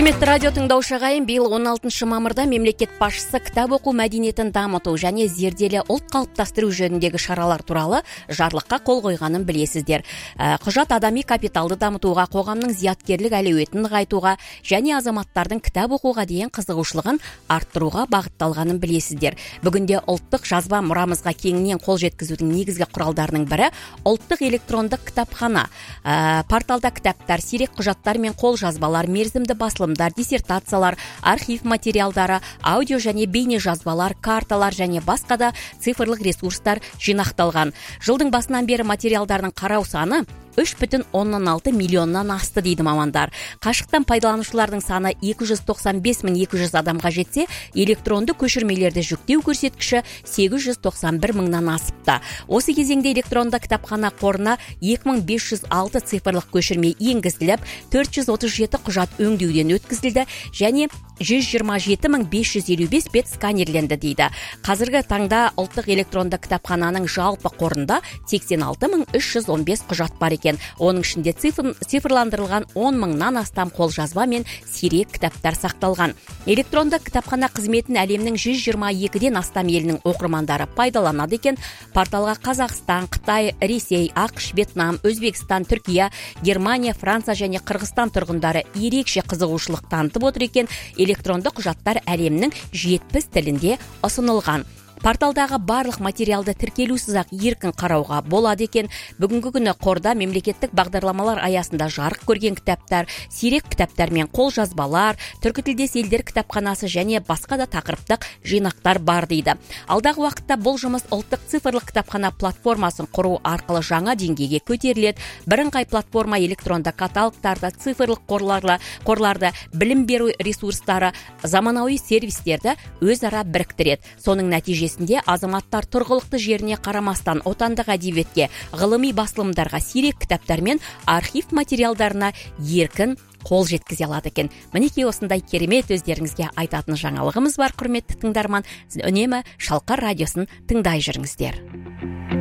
Құрметті радио тыңдаушы ағайын, биыл 16 мамырда мемлекет басшысы кітап оқу мәдениетін дамыту және зерделі ұлт қалыптастыру жөніндегі шаралар туралы жарлыққа қол қойғанын білесіздер. Құжат адами капиталды дамытуға, қоғамның зияткерлік әлеуетін нығайтуға және азаматтардың кітап оқуға деген қызығушылығын арттыруға бағытталғанын білесіздер. Бүгінде ұлттық жазба мұрамызға кеңінен қол жеткізудің негізгі құралдарының бірі ұлттық электрондық кітапхана. Порталда кітаптар, сирек құжаттар мен қол жазбалар, мерзімді басылымдар, диссертациялар, архив материалдары, аудио және бейне жазбалар, карталар және басқа да цифрлық ресурстар жинақталған. Жылдың басынан бері материалдардың қарау саны 3,6 миллионнан асты дейді мамандар. Қашықтан пайдаланушылардың саны 295.200 адамға жетсе, электронды көшірмелерді жүктеу көрсеткіші 891 мыңнан асыпты. Осы кезеңде электронды кітапхана қорына 2506 цифрлық көшірме енгізіліп, 437 құжат өңдеуден өткізілді және 127.555 бет сканерленді дейді. Қазіргі таңда ұлттық электронды кітапхананың жалпы қорында 86.315 құжат бар екен. Оның ішінде цифрландырылған 10 мыңнан астам қолжазба мен сирек кітаптар сақталған. Электронды кітапхана қызметін әлемнің 122-ден астам елінің оқырмандары пайдаланады екен. Порталға Қазақстан, Қытай, Ресей, ақш, Вьетнам, Өзбекстан, Түркия, Германия, Франция және Қырғызстан тұрғындары ерекше қызығушылық танытып отыр екен. Электронды құжаттар әлемнің 70 тілінде ұсынылған. Порталдағы барлық материалды тіркелусіз-ақ еркін қарауға болады екен. Бүгінгі күні қорда мемлекеттік бағдарламалар аясында жарық көрген кітаптар, сирек кітаптар мен қолжазбалар, түркітілдес елдер кітапханасы және басқа да тақырыптық жинақтар бар дейді. Алдағы уақытта бұл жұмыс ұлттық цифрлық кітапхана платформасын құру арқылы жаңа деңгейге көтеріледі. Бірыңғай платформа электронды каталогтарды, цифрлық қорларды, білім беру ресурстары, заманауи сервистерді өзара біріктіреді. Соның нәтижесі азаматтар тұрғылықты жеріне қарамастан отандық әдебиетке, ғылыми басылымдарға, сирек кітаптар мен архив материалдарына еркін қол жеткізе алады екен. Мінекей осындай керемет өздеріңізге айтатын жаңалығымыз бар, құрметті тыңдарман. Үнемі Шалқар радиосын тыңдай жүріңіздер.